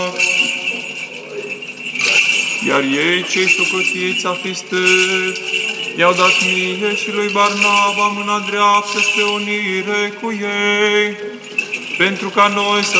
Iar ei, cei socotiți a fi stâlpi, i-au dat mie și lui Barnaba mâna dreaptă spre unire cu ei, pentru ca noi să